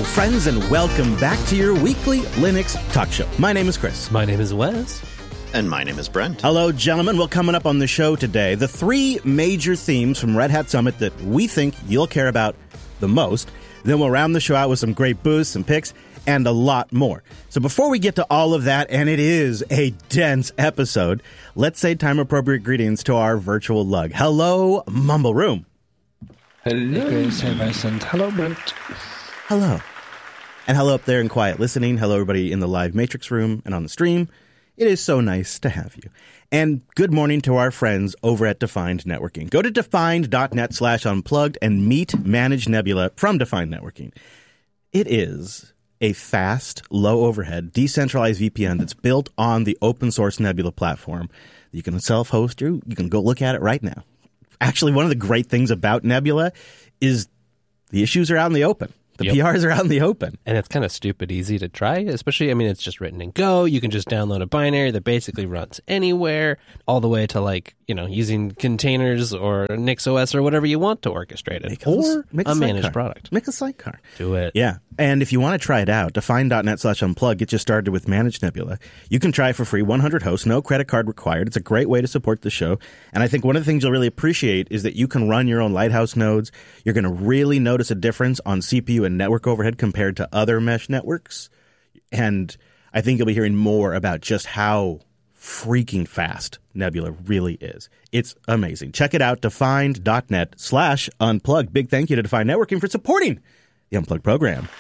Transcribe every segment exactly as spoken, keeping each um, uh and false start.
friends, and welcome back to your weekly Linux talk show. My name is Chris. My name is Wes. And my name is Brent. Hello, gentlemen. Well, coming up on the show today, the three major themes from Red Hat Summit that we think you'll care about the most. Then we'll round the show out with some great boosts and picks and a lot more. So before we get to all of that, and it is a dense episode, let's say time-appropriate greetings to our virtual lug. Hello, Mumble Room. Hello. Hey, Chris. Hey, Vincent. Hello, Brent. Hello. And hello up there in quiet listening. Hello, everybody in the live Matrix room and on the stream. It is so nice to have you. And good morning to our friends over at Defined Networking. Go to defined.net slash unplugged and meet Managed Nebula from Defined Networking. It is a fast, low overhead, decentralized V P N that's built on the open source Nebula platform. You can self-host you. You can go look at it right now. Actually, one of the great things about Nebula is the issues are out in the open. The yep. P Rs are out in the open. And it's kind of stupid easy to try, especially, I mean, it's just written in Go. You can just download a binary that basically runs anywhere, all the way to, like, you know, using containers or NixOS or whatever you want to orchestrate it. Make or a, make a, a managed product. Make a sidecar. Do it. Yeah. And if you want to try it out, define.net slash unplug, get you started with Managed Nebula. You can try it for free, one hundred hosts, no credit card required. It's a great way to support the show. And I think one of the things you'll really appreciate is that you can run your own Lighthouse nodes. You're going to really notice a difference on C P U and network overhead compared to other mesh networks. And I think you'll be hearing more about just how freaking fast Nebula really is. It's amazing. Check it out, defined.net slash unplugged. Big thank you to Defined Networking for supporting the Unplugged program.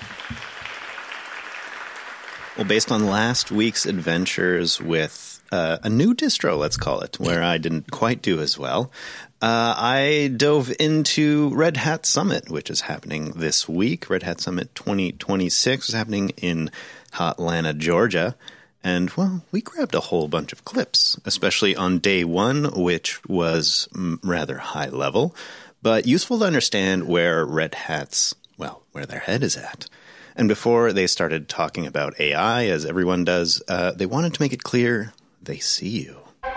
Well, based on last week's adventures with uh, a new distro, let's call it, where I didn't quite do as well, uh, I dove into Red Hat Summit, which is happening this week. Red Hat Summit twenty twenty-six is happening in Atlanta, Georgia. And, well, we grabbed a whole bunch of clips, especially on day one, which was mm, rather high level, but useful to understand where Red Hat's, well, where their head is at. And before they started talking about A I, as everyone does, uh, they wanted to make it clear they see you.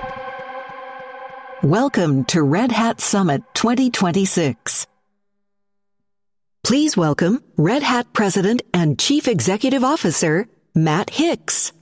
Welcome to Red Hat Summit twenty twenty-six. Please welcome Red Hat President and Chief Executive Officer, Matt Hicks.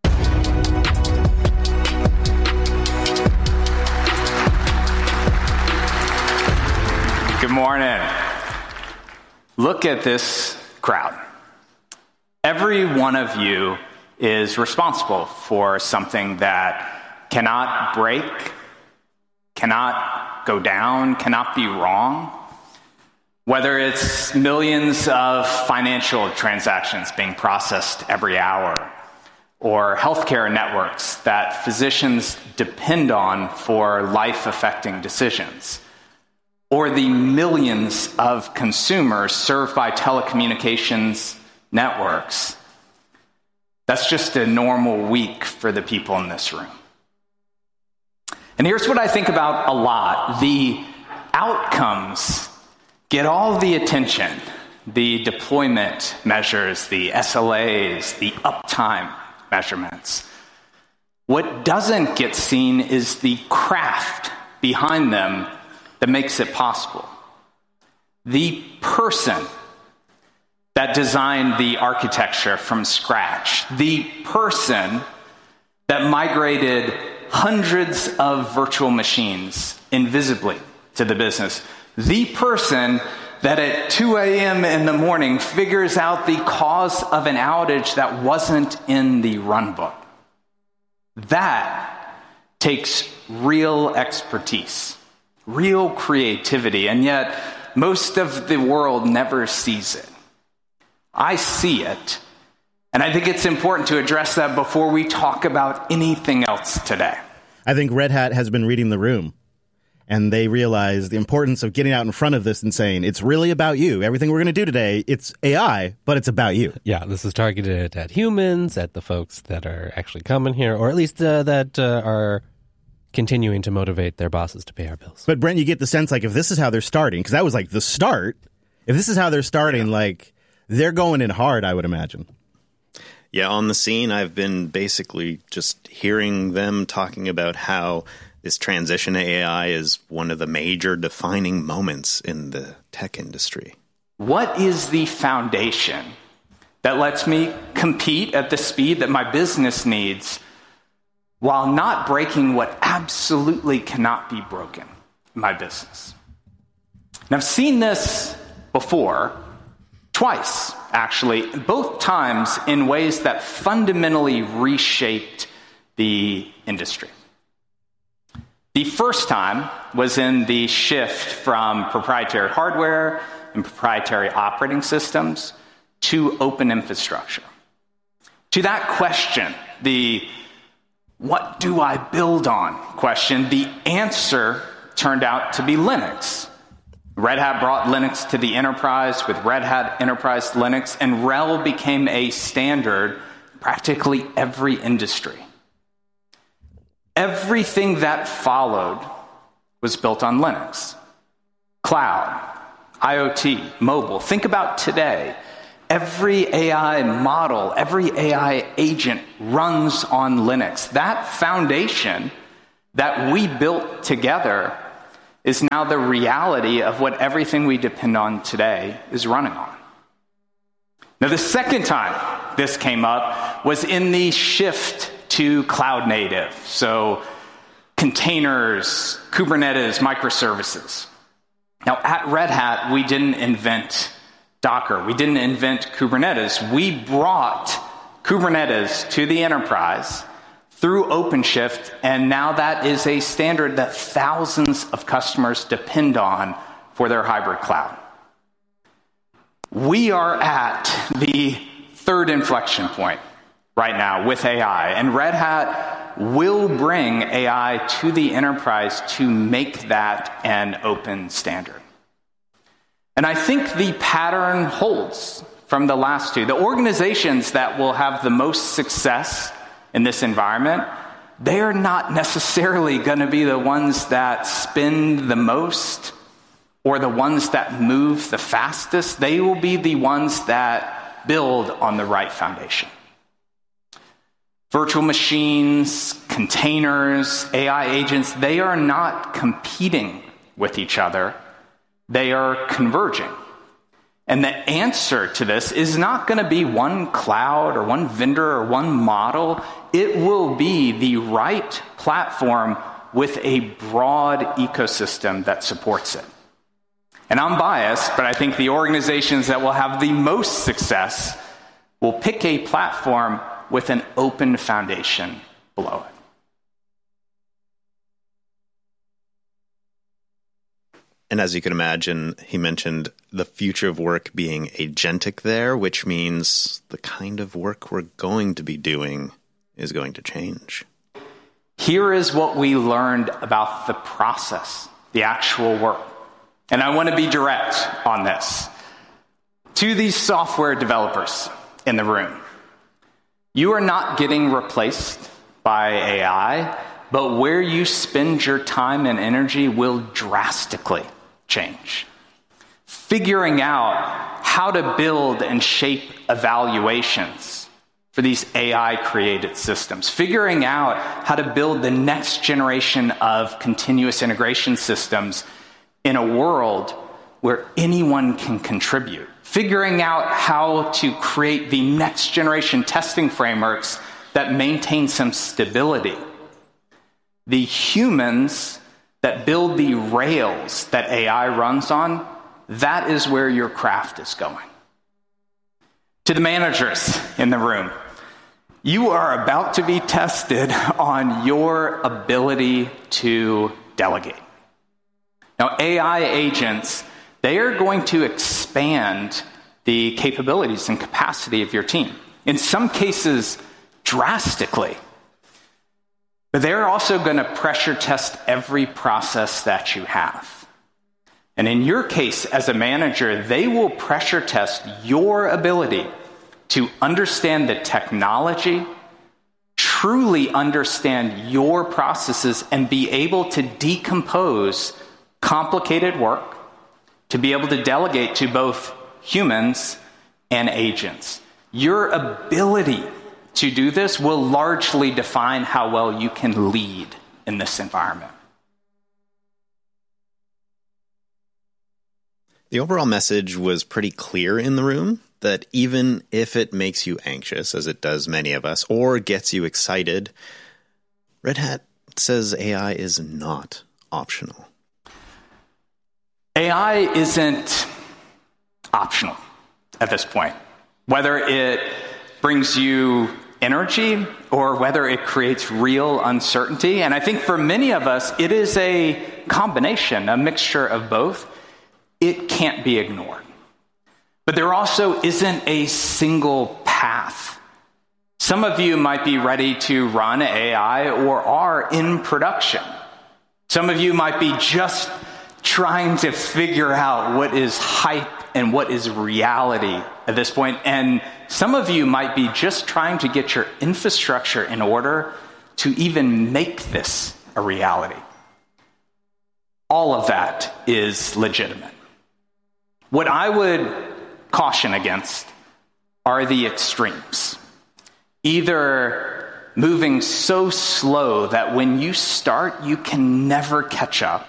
Good morning. Look at this crowd. Every one of you is responsible for something that cannot break, cannot go down, cannot be wrong. Whether it's millions of financial transactions being processed every hour, or healthcare networks that physicians depend on for life-affecting decisions, or the millions of consumers served by telecommunications networks. That's just a normal week for the people in this room. And here's what I think about a lot. The outcomes get all the attention. The deployment measures, the S L As, the uptime measurements. What doesn't get seen is the craft behind them that makes it possible. The person that designed the architecture from scratch, the person that migrated hundreds of virtual machines invisibly to the business, the person that at two a.m. in the morning figures out the cause of an outage that wasn't in the runbook. That takes real expertise, real creativity, and yet most of the world never sees it. I see it, and I think it's important to address that before we talk about anything else today. I think Red Hat has been reading the room, and they realize the importance of getting out in front of this and saying, it's really about you. Everything we're going to do today, it's A I, but it's about you. Yeah, this is targeted at humans, at the folks that are actually coming here, or at least uh, that uh, are continuing to motivate their bosses to pay our bills. But Brent, you get the sense, like, if this is how they're starting, because that was like the start, if this is how they're starting, yeah. like, they're going in hard, I would imagine. Yeah, on the scene, I've been basically just hearing them talking about how this transition to A I is one of the major defining moments in the tech industry. What is the foundation that lets me compete at the speed that my business needs while not breaking what absolutely cannot be broken in my business? And I've seen this before, twice, actually, both times in ways that fundamentally reshaped the industry. The first time was in the shift from proprietary hardware and proprietary operating systems to open infrastructure. To that question, the what do I build on question, the answer turned out to be Linux. Red Hat brought Linux to the enterprise with Red Hat Enterprise Linux, and RHEL became a standard in practically every industry. Everything that followed was built on Linux. Cloud, IoT, mobile. Think about today. Every A I model, every A I agent runs on Linux. That foundation that we built together is now the reality of what everything we depend on today is running on. Now, the second time this came up was in the shift to cloud native. So containers, Kubernetes, microservices. Now, at Red Hat, we didn't invent Docker. We didn't invent Kubernetes. We brought Kubernetes to the enterprise through OpenShift, and now that is a standard that thousands of customers depend on for their hybrid cloud. We are at the third inflection point right now with A I, and Red Hat will bring A I to the enterprise to make that an open standard. And I think the pattern holds from the last two. The organizations that will have the most success in this environment, they are not necessarily going to be the ones that spend the most or the ones that move the fastest. They will be the ones that build on the right foundation. Virtual machines, containers, A I agents, they are not competing with each other. They are converging. And the answer to this is not going to be one cloud or one vendor or one model. It will be the right platform with a broad ecosystem that supports it. And I'm biased, but I think the organizations that will have the most success will pick a platform with an open foundation below it. And as you can imagine, he mentioned the future of work being agentic there, which means the kind of work we're going to be doing is going to change. Here is what we learned about the process, the actual work. And I want to be direct on this. To these software developers in the room, you are not getting replaced by A I, but where you spend your time and energy will drastically change. Figuring out how to build and shape evaluations for these A I-created systems. Figuring out how to build the next generation of continuous integration systems in a world where anyone can contribute. Figuring out how to create the next generation testing frameworks that maintain some stability. The humans that build the rails that A I runs on, that is where your craft is going. To the managers in the room, you are about to be tested on your ability to delegate. Now, A I agents, they are going to expand the capabilities and capacity of your team. In some cases, drastically. But they're also going to pressure test every process that you have. And in your case, as a manager, they will pressure test your ability to understand the technology, truly understand your processes, and be able to decompose complicated work, to be able to delegate to both humans and agents. Your ability to do this will largely define how well you can lead in this environment. The overall message was pretty clear in the room that even if it makes you anxious, as it does many of us, or gets you excited, Red Hat says A I is not optional. A I isn't optional at this point. Whether it brings you energy or whether it creates real uncertainty. And I think for many of us, it is a combination, a mixture of both. It can't be ignored. But there also isn't a single path. Some of you might be ready to run A I or are in production. Some of you might be just trying to figure out what is hype and what is reality at this point. And some of you might be just trying to get your infrastructure in order to even make this a reality. All of that is legitimate. What I would caution against are the extremes. Either moving so slow that when you start, you can never catch up,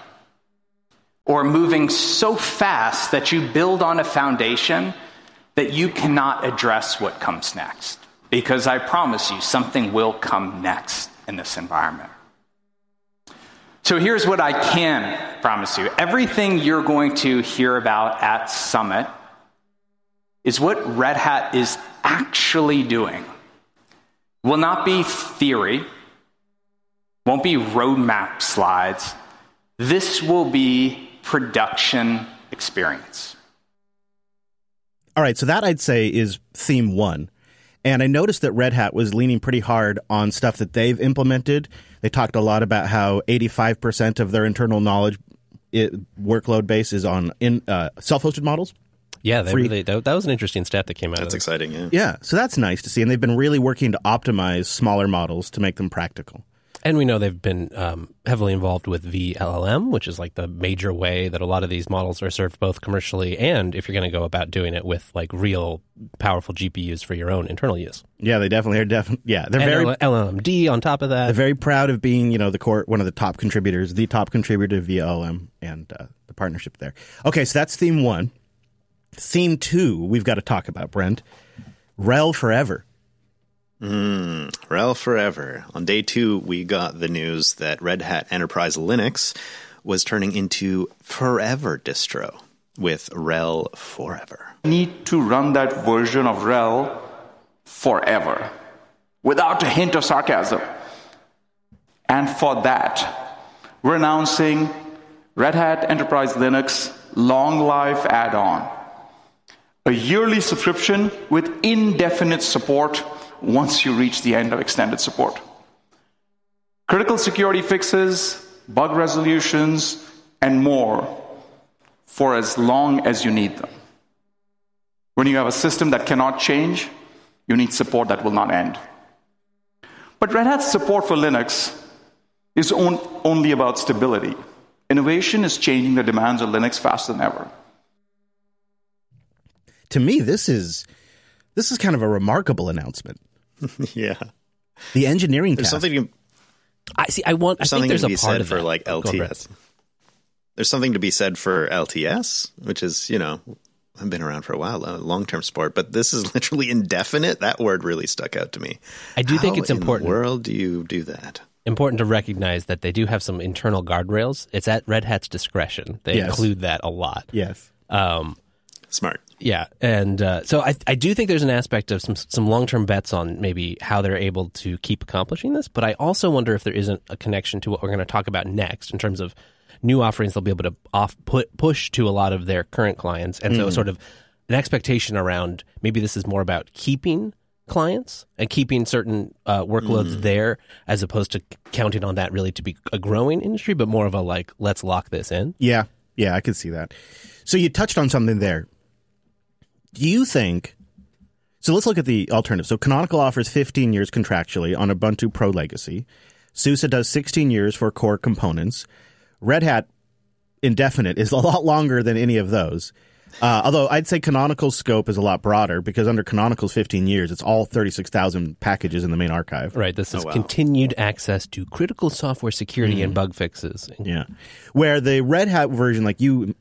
or moving so fast that you build on a foundation that you cannot address what comes next. Because I promise you, something will come next in this environment. So here's what I can promise you. Everything you're going to hear about at Summit is what Red Hat is actually doing. It will not be theory, won't be roadmap slides. This will be production experience. All right, so that I'd say is theme one. And I noticed that Red Hat was leaning pretty hard on stuff that they've implemented. They talked a lot about how eighty-five percent of their internal knowledge it, workload base is on in uh, self-hosted models. Yeah, they really, that, that was an interesting stat that came out. That's of exciting, yeah. Yeah, so that's nice to see. And they've been really working to optimize smaller models to make them practical. And we know they've been um, heavily involved with V L L M, which is like the major way that a lot of these models are served both commercially and if you're going to go about doing it with like real powerful G P Us for your own internal use. Yeah, they definitely are. Definitely, yeah, they're and very L L M D on top of that. They're very proud of being, you know, the core, one of the top contributors, the top contributor to V L L M and uh, the partnership there. Okay, so that's theme one. Theme two, we've got to talk about, Brent. RHEL forever. Mm, RHEL forever. On day two, we got the news that Red Hat Enterprise Linux was turning into forever distro with RHEL forever. Need to run that version of RHEL forever, without a hint of sarcasm. And for that, we're announcing Red Hat Enterprise Linux Long Life Add-on. A yearly subscription with indefinite support once you reach the end of extended support. Critical security fixes, bug resolutions, and more for as long as you need them. When you have a system that cannot change, you need support that will not end. But Red Hat's support for Linux is on, only about stability. Innovation is changing the demands of Linux faster than ever. To me, this is this is kind of a remarkable announcement. Yeah, the engineering. There's task. something. To, I see. I want. I something think there's to be a part said of for that. like L T S. There's something to be said for L T S, which is, you know, I've been around for a while, a long-term sport, but this is literally indefinite. That word really stuck out to me. I do think How it's important. In the world do you do that? Important to recognize that they do have some internal guardrails. It's at Red Hat's discretion. They Yes. include that a lot. Yes. Um, Smart. Yeah, and uh, so I I do think there's an aspect of some some long term bets on maybe how they're able to keep accomplishing this, but I also wonder if there isn't a connection to what we're going to talk about next in terms of new offerings they'll be able to off put push to a lot of their current clients, and so sort of an expectation around maybe this is more about keeping clients and keeping certain uh, workloads there as opposed to counting on that really to be a growing industry, but more of a like let's lock this in. Yeah, yeah, I could see that. So you touched on something there. Do you think, so let's look at the alternative. So Canonical offers fifteen years contractually on Ubuntu Pro Legacy. SUSE does sixteen years for core components. Red Hat indefinite is a lot longer than any of those. Uh, although I'd say Canonical's scope is a lot broader because under Canonical's fifteen years, it's all thirty-six thousand packages in the main archive. Right. This is Oh, wow. continued access to critical software security and bug fixes. Yeah. Where the Red Hat version, like you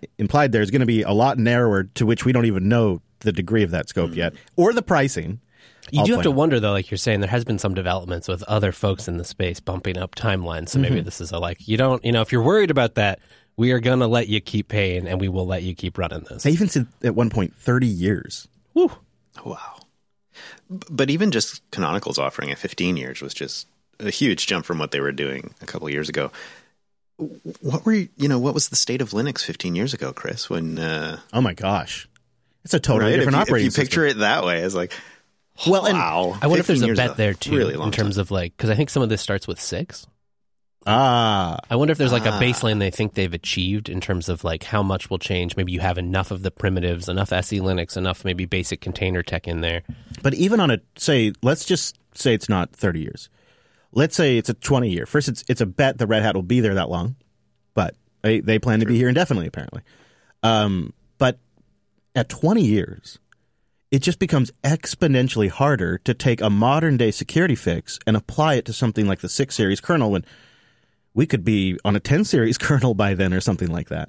implied there is going to be a lot narrower, to which we don't even know the degree of that scope mm. yet, or the pricing. You do have to wonder, though, like you're saying, there has been some developments with other folks in the space bumping up timelines. So maybe mm-hmm. this is a like, you don't, you know, if you're worried about that, we are going to let you keep paying and we will let you keep running this. They even said at one point thirty years. Woo. Wow. But even just Canonical's offering at fifteen years was just a huge jump from what they were doing a couple of years ago. What were you, you know, what was the state of Linux fifteen years ago, Chris? When, uh, oh my gosh. It's a totally right? different if you, operating If you picture system. it that way, it's like, well, and wow. I wonder if there's a bet there too, really in terms time. of like, because I think some of this starts with six. Ah. I wonder if there's like ah. a baseline they think they've achieved in terms of like how much will change. Maybe you have enough of the primitives, enough S E Linux, enough maybe basic container tech in there. But even on a, say, let's just say it's not thirty years. Let's say it's a twenty year. First, it's it's a bet that Red Hat will be there that long, but they, they plan to be here indefinitely, apparently. Um, but at twenty years, it just becomes exponentially harder to take a modern day security fix and apply it to something like the six series kernel when we could be on a ten series kernel by then or something like that.